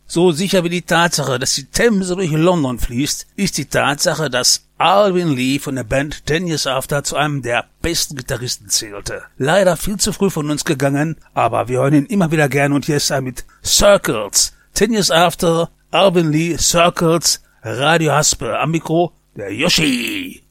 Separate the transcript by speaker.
Speaker 1: So sicher wie die Tatsache, dass die Themse durch London fließt, ist die Tatsache, dass Alvin Lee von der Band 10 Years After zu einem der besten Gitarristen zählte. Leider viel zu früh von uns gegangen, aber wir hören ihn immer wieder gerne und hier ist er mit Circles. 10 Years After, Alvin Lee, Circles, Radio Haspe, am Mikro, der Yoshi.